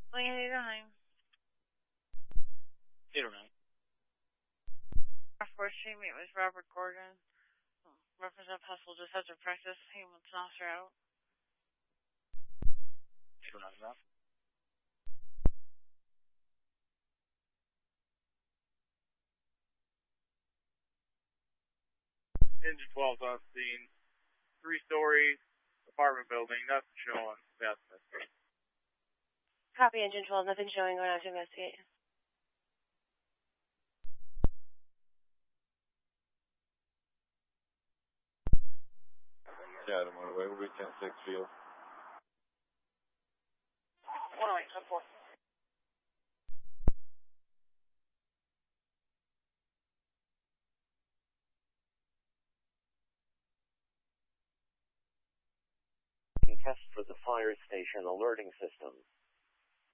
809. 809. Off 4th Street, meet with Robert Gordon. Representative Hustle just had to practice. He wants an officer out. 809 now. Engine 12's on scene. 3-story apartment building, nothing showing. That's it. Copy, Engine 12, nothing showing, going out to investigate. Yeah, I'm on the way. We'll be 10-6 field. 108, 10-4. Test for the fire station alerting system.